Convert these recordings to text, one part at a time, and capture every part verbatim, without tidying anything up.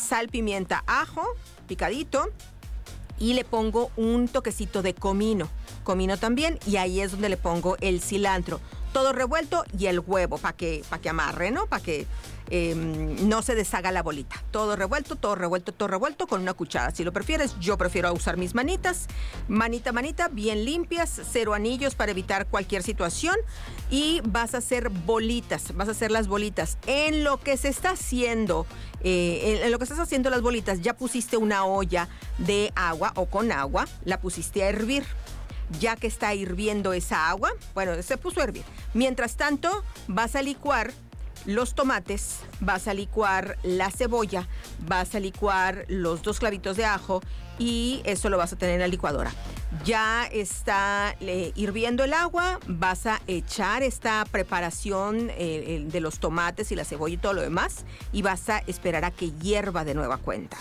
sal, pimienta, ajo, picadito, y le pongo un toquecito de comino, comino también, y ahí es donde le pongo el cilantro. Todo revuelto y el huevo para que, pa que amarre, ¿no? Para que eh, no se deshaga la bolita. Todo revuelto, todo revuelto, todo revuelto con una cuchara. Si lo prefieres, yo prefiero usar mis manitas. Manita, manita, bien limpias, cero anillos para evitar cualquier situación. Y vas a hacer bolitas, vas a hacer las bolitas. En lo que se está haciendo, eh, en lo que estás haciendo las bolitas, ya pusiste una olla de agua o con agua, la pusiste a hervir. Ya que está hirviendo esa agua, bueno, se puso a hervir. Mientras tanto, vas a licuar los tomates, vas a licuar la cebolla, vas a licuar los dos clavitos de ajo y eso lo vas a tener en la licuadora. Ya está eh, hirviendo el agua, vas a echar esta preparación eh, de los tomates y la cebolla y todo lo demás y vas a esperar a que hierva de nueva cuenta.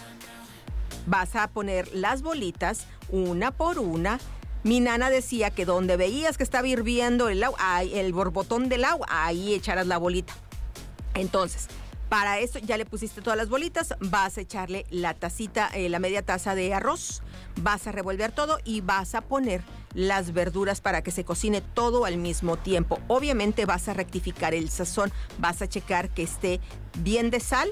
Vas a poner las bolitas una por una. Mi nana decía que donde veías que estaba hirviendo el agua, el borbotón del agua, ahí echaras la bolita. Entonces, para eso ya le pusiste todas las bolitas, vas a echarle la tacita, eh, la media taza de arroz, vas a revolver todo y vas a poner las verduras para que se cocine todo al mismo tiempo. Obviamente vas a rectificar el sazón, vas a checar que esté bien de sal,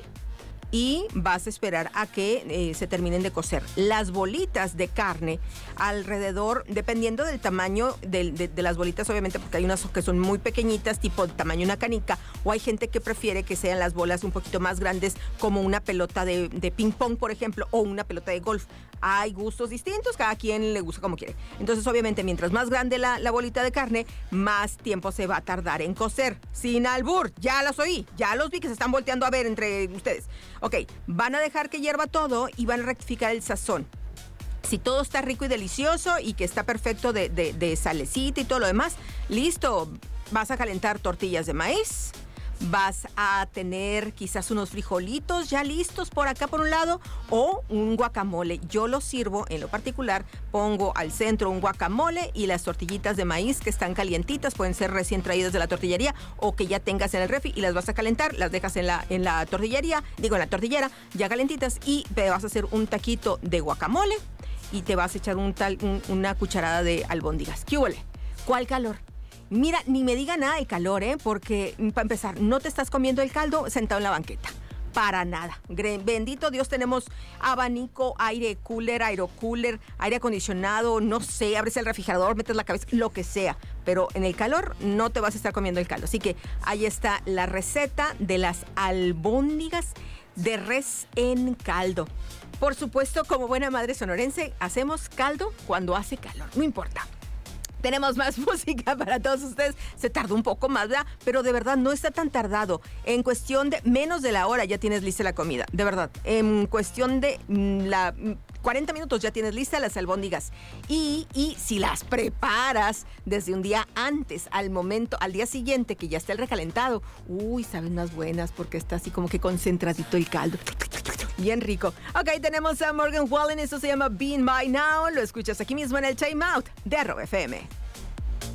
y vas a esperar a que eh, se terminen de cocer. Las bolitas de carne alrededor, dependiendo del tamaño de, de, de las bolitas, obviamente, porque hay unas que son muy pequeñitas, tipo tamaño una canica, o hay gente que prefiere que sean las bolas un poquito más grandes, como una pelota de, de ping pong, por ejemplo, o una pelota de golf. Hay gustos distintos, cada quien le gusta como quiere. Entonces, obviamente, mientras más grande la, la bolita de carne, más tiempo se va a tardar en cocer. Sin albur, ya los oí, ya los vi que se están volteando a ver entre ustedes. Ok, van a dejar que hierva todo y van a rectificar el sazón. Si todo está rico y delicioso y que está perfecto de, de, de salecita y todo lo demás, listo, vas a calentar tortillas de maíz. Vas a tener quizás unos frijolitos ya listos por acá por un lado o un guacamole. Yo lo sirvo, en lo particular, pongo al centro un guacamole y las tortillitas de maíz que están calientitas, pueden ser recién traídas de la tortillería o que ya tengas en el refri y las vas a calentar, las dejas en la, en la tortillería, digo en la tortillera, ya calentitas y te vas a hacer un taquito de guacamole y te vas a echar un tal, un, una cucharada de albóndigas. ¿Qué huele? ¿Cuál calor? Mira, ni me diga nada de calor, ¿eh? Porque, para empezar, no te estás comiendo el caldo sentado en la banqueta. Para nada. Bendito Dios, tenemos abanico, aire cooler, aerocooler, aire acondicionado, no sé, abres el refrigerador, metes la cabeza, lo que sea. Pero en el calor no te vas a estar comiendo el caldo. Así que ahí está la receta de las albóndigas de res en caldo. Por supuesto, como buena madre sonorense, hacemos caldo cuando hace calor, no importa. Tenemos más música para todos ustedes. Se tardó un poco más, ¿verdad? Pero de verdad no está tan tardado. En cuestión de menos de la hora ya tienes lista la comida. De verdad. En cuestión de la cuarenta minutos ya tienes lista las albóndigas. Y, y si las preparas desde un día antes, al momento, al día siguiente que ya está el recalentado, uy, saben más buenas porque está así como que concentradito el caldo. Bien rico. Ok, tenemos a Morgan Wallen, eso se llama Being My Now. Lo escuchas aquí mismo en el Time Out de Arroba F M.